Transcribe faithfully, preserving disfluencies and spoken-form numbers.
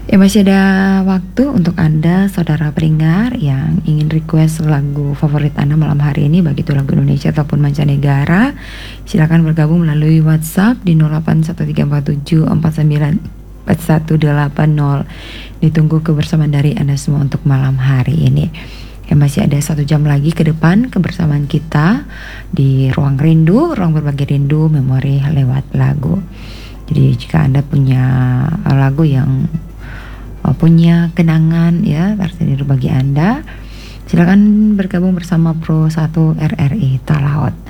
Ya masih ada waktu untuk Anda, saudara pendengar yang ingin request lagu favorit Anda malam hari ini, baik itu lagu Indonesia ataupun mancanegara. Silakan bergabung melalui WhatsApp di nol delapan satu tiga empat tujuh empat sembilan empat satu delapan nol. Ditunggu kebersamaan dari Anda semua untuk malam hari ini. Ya masih ada satu jam lagi ke depan kebersamaan kita di Ruang Rindu, ruang berbagi rindu, memori lewat lagu. Jadi jika Anda punya lagu yang punya kenangan ya tersendiri bagi Anda, silakan bergabung bersama Pro satu R R I Talaut.